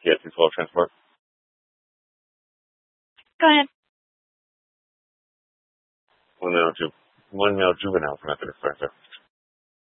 PSC12 transport. Go ahead. One male juvenile for method of fire, sir.